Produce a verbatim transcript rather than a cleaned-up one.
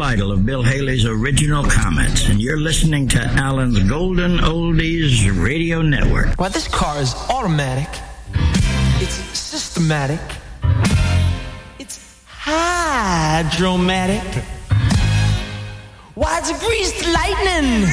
idol of Bill Haley's original comments, and you're listening to Alan's Golden Oldies Radio Network. Well, this car is automatic. It's systematic. It's hydromatic. Why, it's greased lightning.